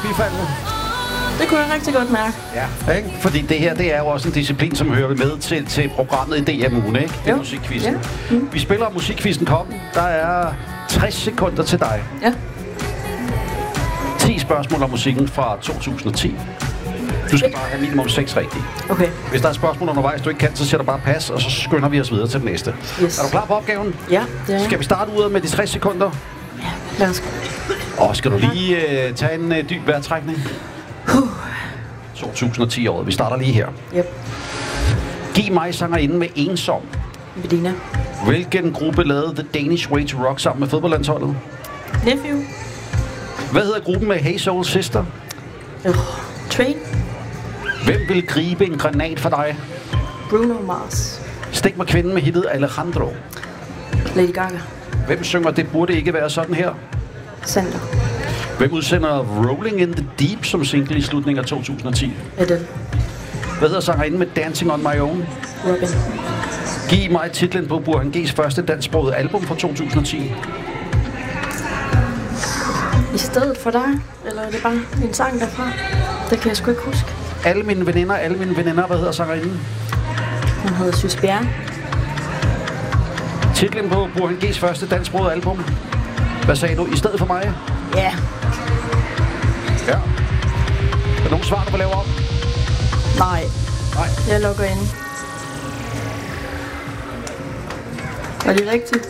bifaldende? Det kunne jeg rigtig godt mærke. Ja, ikke? Fordi det her, det er jo også en disciplin, som hører med til programmet i DM-ugen, ikke? Det er musikquizzen. Ja. Vi spiller musikquizzen Koppen. Der er 60 sekunder til dig. Ja. 10 spørgsmål om musikken fra 2010. Du skal bare have minimum 6 rigtige. Okay. Hvis der er spørgsmål undervejs, du ikke kan, så siger du bare pas, og så skynder vi os videre til den næste. Yes. Er du klar på opgaven? Ja, det er jeg. Skal vi starte ud med de 60 sekunder? Ja, lad os gå. Og skal du lige tage en dyb vejrtrækning? 2010-året. Vi starter lige her. Yep. Giv mig sangerinden med ensom. Medina. Hvilken gruppe lavede The Danish Way to Rock sammen med fodboldlandsholdet? Nephew. Hvad hedder gruppen med Hey Soul Sister? Train. Hvem vil gribe en granat for dig? Bruno Mars. Stik mig kvinden med hittet Alejandro. Lady Gaga. Hvem synger Det burde ikke være sådan her? Sander. Hvem udsender Rolling in the Deep som single i slutningen af 2010? Adele. Hvad hedder sangerinden med Dancing on My Own? Robin. Giv mig titlen på Burhan G's første dansksprogede album fra 2010. I stedet for dig? Eller er det bare en sang derfra? Det kan jeg sgu ikke huske. Alle mine veninder. Hvad hedder sangerinden? Hun hedder Sys Bjerre. Titlen på Burhan G's første dansksprogede album. Hvad sagde du? I stedet for mig? Ja. Ja. Er der nogen svar, du vil lave om? Nej. Jeg logger ind. Var det rigtigt?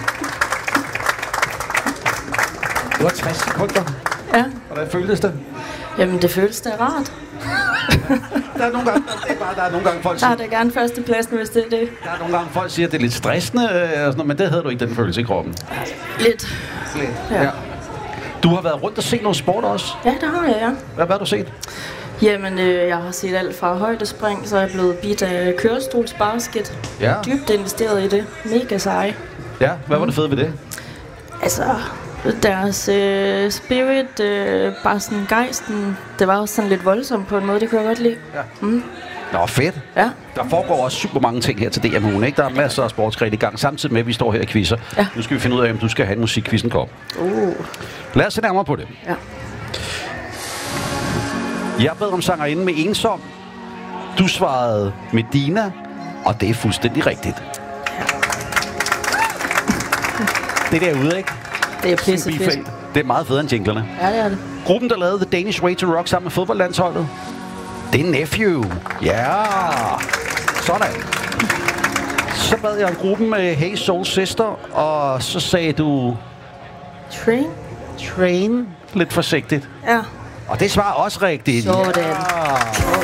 Det var 60 sekunder. Ja. Hvordan føltes det? Jamen, det føles da rart. Der er nogle gange, folk Der siger, er da gerne førstepladsen, hvis det er det. der er nogle gange folk siger, at det er lidt stressende, og sådan noget, men det havde du ikke, den følelse i kroppen. Lidt. Ja. Du har været rundt og set noget sport også. Ja, det har jeg, ja. Hvad har du set? Jamen, jeg har set alt fra højdespring, så er jeg blevet bidt af kørestolsbasket. Ja. Dybt investeret i det. Mega seje. Ja, hvad var det fede ved det? Altså, deres spirit, bare sådan gejsten, det var også sådan lidt voldsomt på en måde, det kunne jeg godt lide. Ja. Nå, fedt. Ja. Der foregår også super mange ting her til DM-ugen, ikke? Der er masser af sportsgrene i gang, samtidig med, at vi står her og quizzer. Ja. Nu skal vi finde ud af, om du skal have en musikquizzen kop. Lad os se nærmere på det. Ja. Jeg bad om sangerinden med ensom. Du svarede Medina, og det er fuldstændig rigtigt. Det er derude, ikke? Det er pisse fedt. Det er meget federe end jinglerne. Ja, det er det. Gruppen, der lavede The Danish Way to Rock sammen med fodboldlandsholdet, det er Nephew. Ja, sådan. Så bad jeg om gruppen med Hey Soul Sister, og så sagde du... Train? Lidt forsigtigt. Ja. Og det svarer også rigtigt. Sådan. Ja.